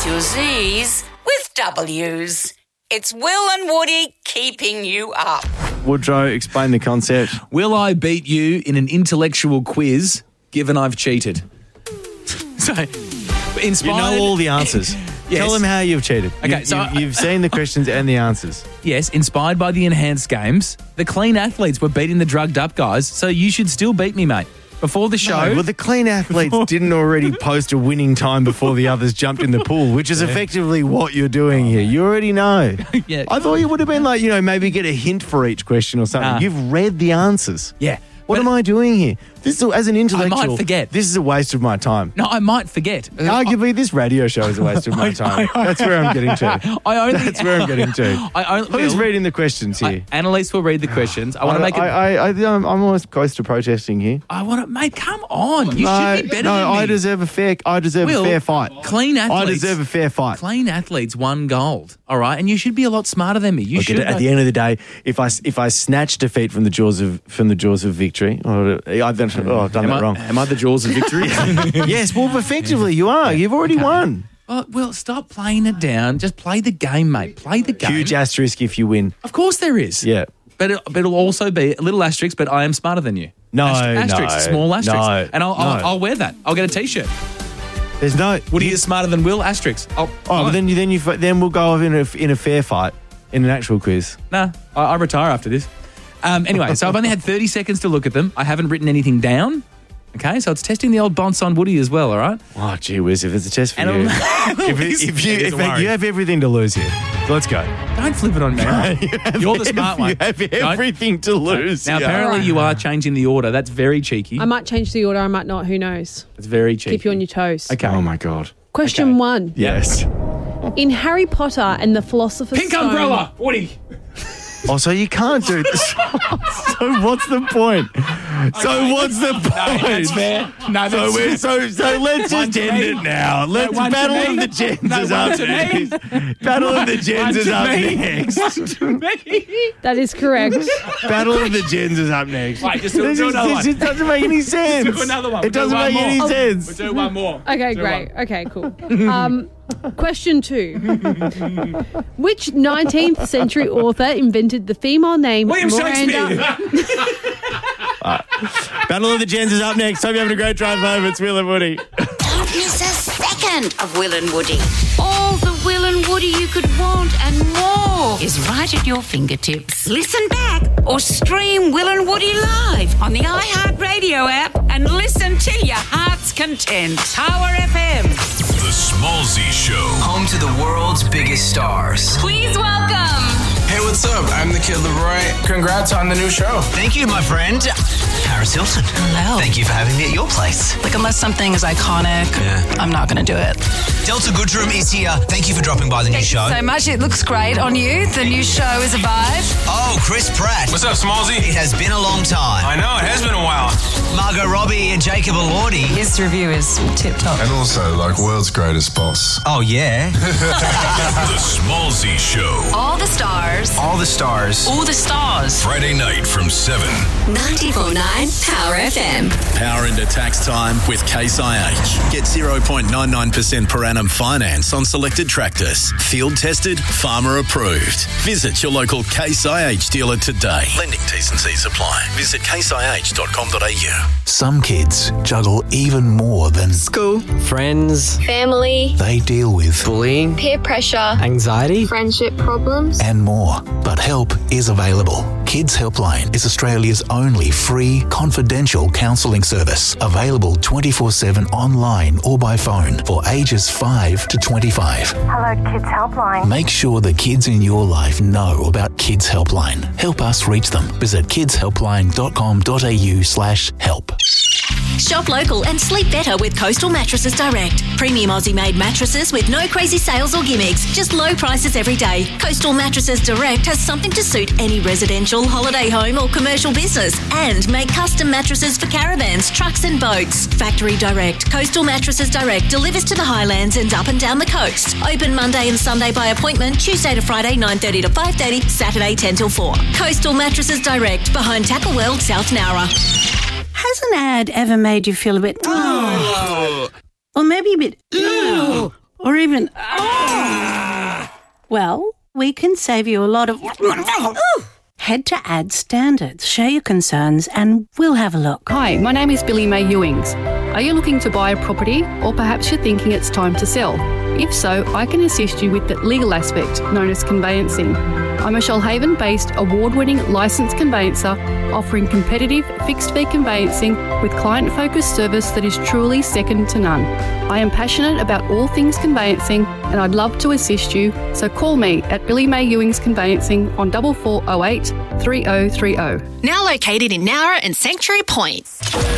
Replace your Z's with W's. It's Will and Woody keeping you up. Woodrow, explain the concept. Will I beat you in an intellectual quiz given I've cheated? So, inspired... You know all the answers. Yes. Tell them how you've cheated. Okay, You've seen the questions and the answers. Yes, inspired by the enhanced games, the clean athletes were beating the drugged up guys, so you should still beat me, mate. Before the show... No, well, the clean athletes didn't already post a winning time before the others jumped in the pool, which is effectively what you're doing here. You already know. Yeah. I thought you would have been like, maybe get a hint for each question or something. Nah. You've read the answers. Yeah. What am I doing here? This is, as an intellectual, I might forget. This is a waste of my time. No, I might forget. Arguably, this radio show is a waste of my time. That's where I'm getting to. That's where I'm getting to. Who's reading the questions here? Annalise will read the questions. I want to make it... I'm almost close to protesting here. I want to... Mate, come on. You should be better than me. I deserve a fair fight. Clean athletes... I deserve a fair fight. Clean athletes won gold, all right? And you should be a lot smarter than me. At the end of the day, if I snatch defeat from the jaws of victory, I've done that wrong. Am I the jaws of victory? Yes, well, effectively you are. You've already won. Well, stop playing it down. Just play the game, mate. Play the game. Huge asterisk if you win. Of course there is. Yeah. But it'll also be a little asterisk, but I am smarter than you. No, asterisk, small asterisk. No, and I'll wear that. I'll get a T-shirt. There's no... Woody is smarter than Will, asterisk. Then we'll go off in a fair fight, in an actual quiz. Nah, I retire after this. Anyway, so I've only had 30 seconds to look at them. I haven't written anything down. Okay, so it's testing the old bonce on Woody as well, all right? Oh, gee whiz, if it's a test for you. You have everything to lose here. Let's go. Don't flip it on me. You're the smart one. You have everything to lose. Now, apparently you are changing the order. That's very cheeky. I might change the order, I might not, who knows. That's very cheeky. Keep you on your toes. Okay. Oh, my God. Question 1. Yes. In Harry Potter and the Philosopher's Pink Stone... umbrella, Woody. Oh, so you can't do this. So what's the point? What's the point? That's fair. No, that's So let's just end it now. Let's Battle of the Gens is up next. Battle of the Gens is up next. That is correct. Battle of the Gens is up next. Right, just do another one. It doesn't make any sense. Do another one. It doesn't make any sense. We'll do one more. Okay, great. Okay, cool. Question 2. Which 19th century author invented the female name William Miranda? Battle of the Gens is up next. Hope you're having a great drive home. It's Will and Woody. Don't miss a second of Will and Woody. All the Will and Woody you could want and more is right at your fingertips. Listen back or stream Will and Woody live on the iHeartRadio app and listen to your heart's content. Power FM. The Smallzy Show. Home to the world's biggest stars. Please welcome. Hey, what's up? I'm the Kid Leroy. Congrats on the new show. Thank you, my friend. Paris Hilton. Hello. Thank you for having me at your place. Like, unless something is iconic, I'm not going to do it. Delta Goodrum is here. Thank you for dropping by the new show. Thank you so much. It looks great on you. The new show is a vibe. Oh, Chris Pratt. What's up, Smallzy? It has been a long time. I know, it has been a while. Margot Robbie and Jacob Elordi. His review is tip-top. And also, like, world's greatest boss. Oh, yeah. The Smallzy Show. All the stars. All the stars. All the stars. Friday night from 7. 94.9 Power FM. Power into tax time with Case IH. Get 0.99% per annum finance on selected tractors. Field tested, farmer approved. Visit your local Case IH dealer today. Lending T's and C's apply. Visit caseih.com.au. Some kids juggle even more than school, friends, family. They deal with bullying, peer pressure, anxiety, friendship problems, and more. But help is available. Kids Helpline is Australia's only free, confidential counselling service. Available 24/7 online or by phone for ages 5 to 25. Hello, Kids Helpline. Make sure the kids in your life know about Kids Helpline. Help us reach them. Visit kidshelpline.com.au/help. Shop local and sleep better with Coastal Mattresses Direct. Premium Aussie-made mattresses with no crazy sales or gimmicks. Just low prices every day. Coastal Mattresses Direct has something to suit any residential, holiday home or commercial business. And make custom mattresses for caravans, trucks and boats. Factory Direct. Coastal Mattresses Direct delivers to the Highlands and up and down the coast. Open Monday and Sunday by appointment. Tuesday to Friday 9:30 to 5:30. Saturday 10 till 4. Coastal Mattresses Direct. Behind Tackle World, South Nowra. Has an ad ever made you feel a bit... or maybe a bit... or even... Well, we can save you a lot of... Head to Ad Standards, share your concerns, and we'll have a look. Hi, my name is Billy May Ewings. Are you looking to buy a property, or perhaps you're thinking it's time to sell? If so, I can assist you with the legal aspect, known as conveyancing. I'm a Shoalhaven-based award-winning licensed conveyancer offering competitive fixed-fee conveyancing with client-focused service that is truly second to none. I am passionate about all things conveyancing and I'd love to assist you, so call me at Billy May Ewings Conveyancing on 4408 3030. Now located in Nowra and Sanctuary Point.